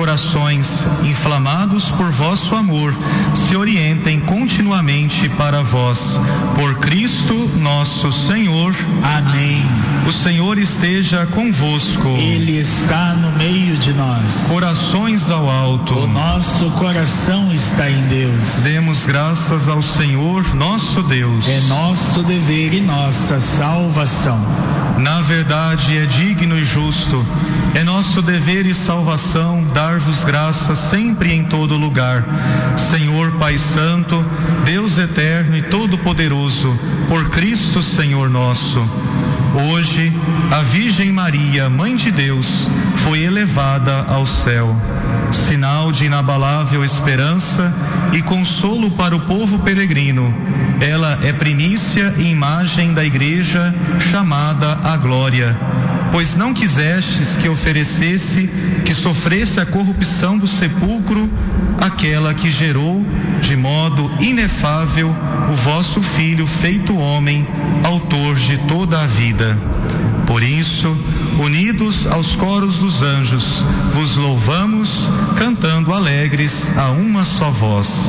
corações, inflamados por vosso amor, se orientem continuamente para vós. Por Cristo nosso Senhor. Amém. O Senhor esteja convosco. Ele está no meio de nós. Corações ao alto. O nosso coração está em Deus. Demos graças ao Senhor nosso Deus. É nosso dever e nossa salvação. Na verdade, é digno e justo, é nosso dever e salvação dar-vos graças sempre e em todo lugar. Senhor Pai Santo, Deus eterno e todo-poderoso, por Cristo Senhor nosso. Hoje, a Virgem Maria, Mãe de Deus, foi elevada ao céu. Sinal de inabalável esperança e consolo para o povo peregrino. Ela é primícia e imagem da Igreja chamada à glória. Pois não quisestes que sofresse a corrupção do sepulcro, aquela que gerou, de modo inefável, o vosso Filho feito homem, autor de toda a vida. Por isso, unidos aos coros dos anjos, vos louvamos, cantando alegres a uma só voz.